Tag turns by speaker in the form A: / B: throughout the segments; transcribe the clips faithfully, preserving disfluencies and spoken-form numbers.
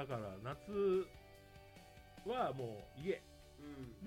A: だから夏はもう家、
B: うん、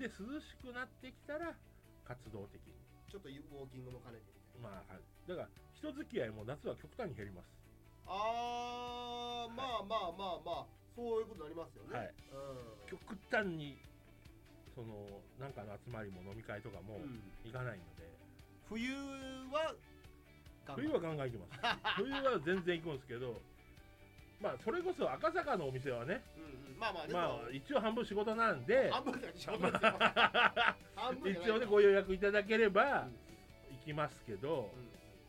A: で涼しくなってきたら活動的に
B: ちょっとウォーキングも兼ねてみたいな。
A: まあだから人付き合いも夏は極端に減ります。
B: あー、まあまあまあまあそういうことになりますよね、
A: はい、
B: うん、
A: 極端にそのなんかの集まりも飲み会とかも行かないので、
B: うん、冬は
A: 冬はガンガン行きます冬は全然行くんですけどまあそれこそ赤坂のお店はね、
B: うんうん、まあまあでも、
A: まあ一応半分仕事なんで
B: 半分じゃ仕事ですよ半分じゃない
A: 一応ねご予約いただければ行きますけど、うん、うん、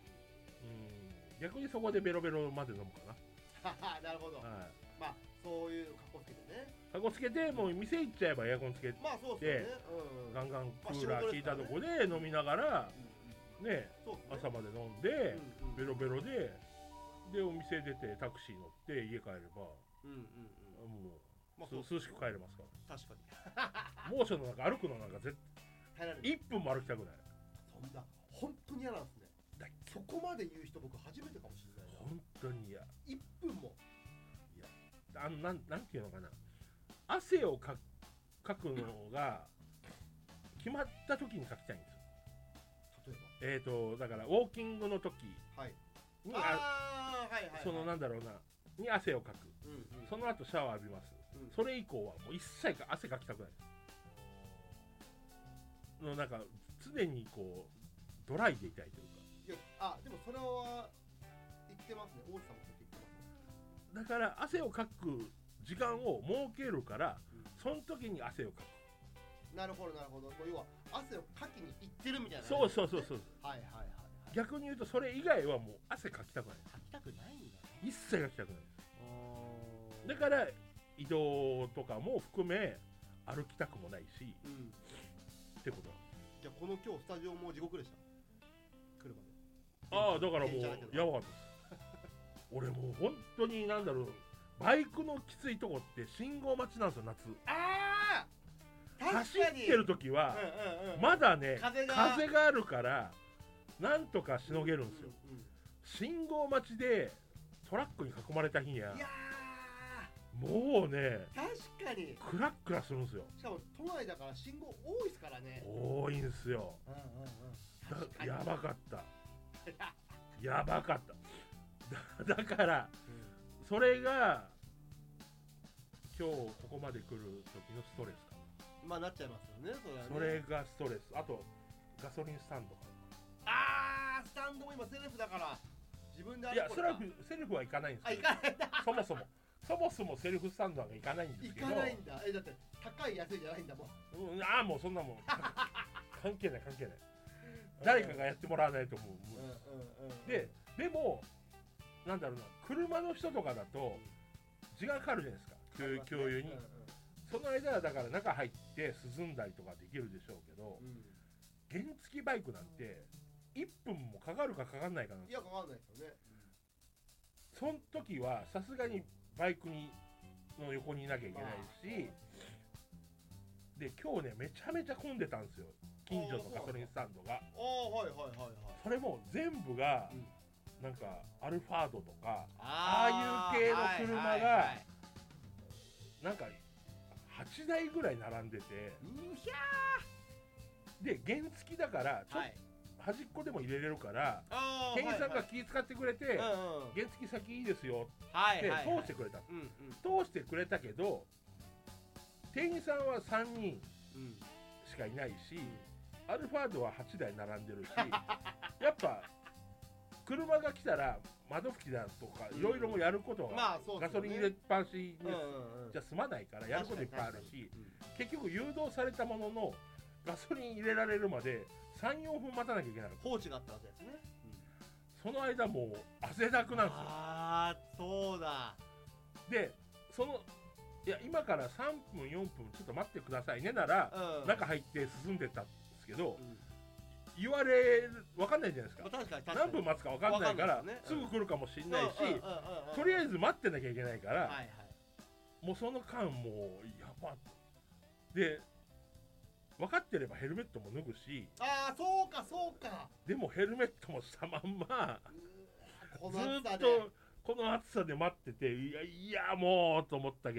A: 逆にそこでベロベロまで飲むか
B: ななるほど、はい、まあそういう格好つけてね
A: 格好つけてもう店行っちゃえばエアコンつけて、
B: まあそうですよね、うん、
A: ガンガンクーラー効いたとこで飲みながら、うん、ね、ね、朝まで飲んで、うんうん、ベロベロででお店出てタクシー乗って家帰れば、うんうんうん、もう、まあ、涼しく帰れますから。
B: 確か
A: に猛暑の中歩くのなんか絶対いっぷんも歩きたくない。
B: そんな本当に嫌なんですね。そこまで言う人僕初めてかもしれないな。
A: 本当に嫌。
B: いっぷんも
A: いやあのなん、なんていうのかな、汗をかかくのが決まった時にかきたいんですよ。
B: 例えば
A: えーとだからウォーキングの時に、
B: はい、あー、はいはいはい、
A: そのなんだろうなに汗をかく、うんうん、その後シャワー浴びます、うん、それ以降はもう一切か汗かきたくないですの。なんか常にこうドライでいたいというか。
B: いやあでもそれは言ってますね。王子さんも言ってます。
A: だから汗をかく時間を設けるから、うん、その時に汗をかく。
B: なるほどなるほど。要は汗をかきに行ってるみたいな、ね、
A: そうそうそうそう。
B: はいはいはい、はい、
A: 逆に言うとそれ以外はもう汗かきたくない。
B: かきたくないんだ、ね、
A: 一切かきたくないです。だから移動とかも含め歩きたくもないし、うん、ってことなんです。
B: じゃあこの今日スタジオも地獄でした。来るまで。
A: ああだからもうやばかったです俺もう本当になんだろう、バイクのきついとこって信号待ちなんですよ夏。
B: ああ
A: 走ってる時は、うんうんうん、まだね風 が, 風があるからなんとかしのげるんですよ、うんうんうん、信号待ちでトラックに囲まれた日にはい
B: や
A: もうね
B: 確かに
A: クラックラするんですよ。
B: しかも都内だから信号多いですからね。
A: 多いんですよ、うんうんうん、だやばかったやばかっただ, だから、うん、それが今日ここまで来る時のストレスかな。
B: まあなっちゃいますよねそれはね。
A: それがストレス。あとガソリンスタンドか。
B: あースタンドも今セルフだから自分で歩く。
A: いやセルフセルフは行かないんですけど。
B: あ行かないんだ
A: そもそもそもそもセルフスタンドは行かないんですけど。
B: 行かないんだ。えだって高い安いじゃないんだもん、
A: うん、ああもうそんなもん関係ない関係ない誰かがやってもらわないと思う、うんうんうん、ででもなんだろうな、車の人とかだと時間かかるじゃないですか、給油に、うんうん、その間はだから中入って涼んだりとかできるでしょうけど、うん、原付バイクなんていっぷんもかかるかかかんないかな。
B: いやかかんないですよね、
A: うん、その時はさすがにバイクにの横にいなきゃいけないし、まあ、で今日ねめちゃめちゃ混んでたんですよ近所のガソリンスタンドが。
B: ああはいはいはいはい。
A: それも全部が、うんなんかアルファードとか あ, あいう系の車が、はいはいはい、なんかはちだいぐらい並んでて、
B: うひゃ
A: ーで原付だからちょっと、はい、端っこでも入れれるから店員さんが気遣ってくれて、はいはい、原付先いいですよって、はいはいはい、通してくれた、うんうん、通してくれたけど店員さんはさんにんしかいないし、うん、アルファードははちだい並んでるしやっぱ車が来たら窓拭きだとかいろいろやることが、まあね、ガソリン入れっぱなしに、うんうん、じゃ済まないからやることいっぱいあるし、うん、結局誘導されたもののガソリン入れられるまで さん,よん 分待たなきゃいけない。
B: 放置があったわけですね、
A: うん、その間もう汗だくなんですよ。
B: あーそうだ。
A: でそのいや今からさんぷんよんぷんちょっと待ってくださいねなら、うん、中入って進んでたんですけど、うん言われ分かんないじゃないですか。
B: 確かに確かに
A: 何分待つか分かんないから、ね、すぐ来るかもしれないし、とりあえず待ってなきゃいけないから、はいはい、もうその間もうやばっで分かってればヘルメットも脱ぐし、
B: ああそうかそうか。
A: でもヘルメットもしたまんまずっとこの暑さで待ってていやいやもうと思ったけど